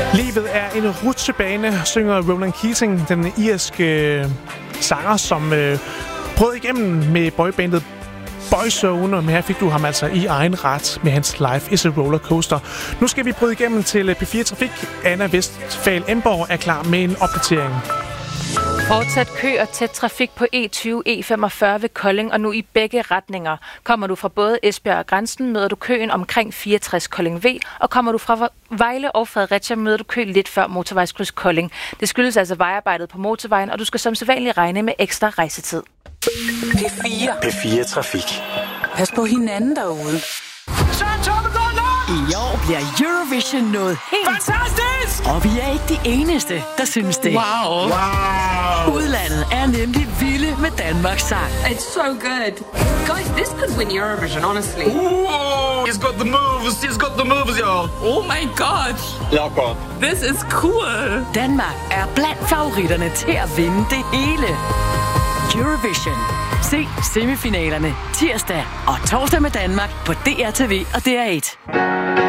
Livet er en rutsjebane, synger Ronan Keating, den irske sanger, som brød igennem med boybandet Boyzone, men her fik du ham altså i egen ret med hans Life is a Rollercoaster. Nu skal vi bryde igennem til P4 Trafik. Anna Vestfal Emborg er klar med en opdatering. Fortsat kø og tæt trafik på E20, E45 ved Kolding, og nu i begge retninger. Kommer du fra både Esbjerg og Grænsen, møder du køen omkring 64 Kolding V, og kommer du fra Vejle og Fredericia, møder du kø lidt før motorvejskryds Kolding. Det skyldes altså vejarbejdet på motorvejen, og du skal som sædvanligt regne med ekstra rejsetid. P4 Trafik. Pas på hinanden derude. I år bliver Eurovision noget helt fantastisk! Og vi er ikke de eneste, der synes det. Wow. Udlandet er nemlig vilde med Danmarks sang. It's so good. Guys, this could win Eurovision, honestly. Ooh, he's got the moves, y'all. Oh my god. Lock on. This is cool. Danmark er blandt favoritterne til at vinde det hele. Eurovision. Se semifinalerne tirsdag og torsdag med Danmark på DRTV og DR1.